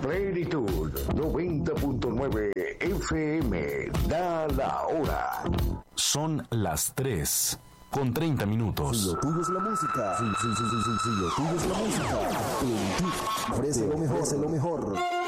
Plenitud 90.9 FM. Da la hora. Son las 3:30. Si lo tuyo es la música, si lo tuyo es la música, Plenitud ofrece lo mejor,